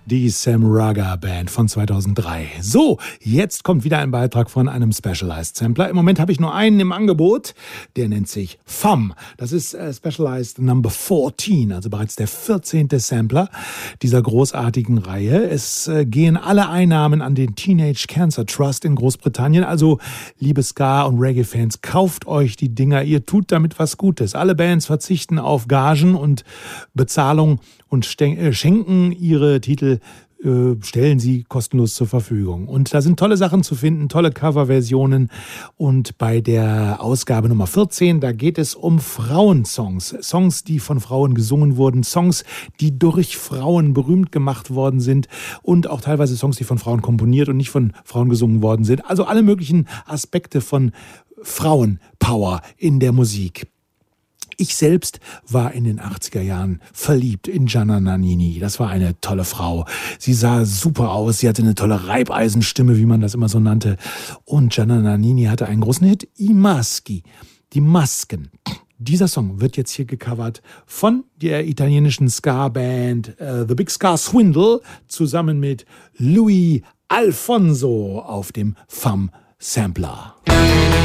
Die Sam Raga Band von 2003. So, jetzt kommt wieder ein Beitrag von einem Specialized Sampler. Im Moment habe ich nur einen im Angebot, der nennt sich Femme. Das ist Specialized Number 14, also bereits der 14. Sampler dieser großartigen Reihe. Es gehen alle Einnahmen an den Teenage Cancer Trust in Großbritannien. Also, liebe Ska- und Reggae-Fans, kauft euch die Dinger. Ihr tut damit was Gutes. Alle Bands verzichten auf Gagen und Bezahlung und schenken ihre Titel, stellen sie kostenlos zur Verfügung. Und da sind tolle Sachen zu finden, tolle Coverversionen. Und bei der Ausgabe Nummer 14, da geht es um Frauensongs. Songs, die von Frauen gesungen wurden, Songs, die durch Frauen berühmt gemacht worden sind und auch teilweise Songs, die von Frauen komponiert und nicht von Frauen gesungen worden sind. Also alle möglichen Aspekte von Frauenpower in der Musik. Ich selbst war in den 80er Jahren verliebt in Gianna Nannini. Das war eine tolle Frau. Sie sah super aus. Sie hatte eine tolle Reibeisenstimme, wie man das immer so nannte. Und Gianna Nannini hatte einen großen Hit, I Maschi, die Masken. Dieser Song wird jetzt hier gecovert von der italienischen Ska-Band The Big Ska Swindle zusammen mit Louis Alfonso auf dem Femme Sampler.